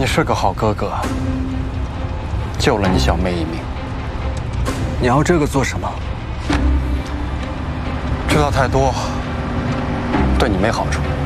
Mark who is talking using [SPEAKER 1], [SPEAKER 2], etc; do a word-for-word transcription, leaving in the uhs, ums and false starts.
[SPEAKER 1] 你是个好哥哥，救了你小妹一命。
[SPEAKER 2] 你要这个做什么？
[SPEAKER 1] 知道太多，对你没好处。